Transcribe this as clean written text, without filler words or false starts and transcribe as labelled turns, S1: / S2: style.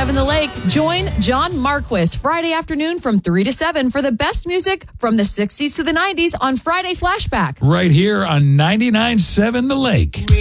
S1: 99.7 The Lake. Join John Marquis Friday afternoon from 3 to 7 for the best music from the 60s to the 90s on Friday Flashback.
S2: Right here on 99.7 The Lake.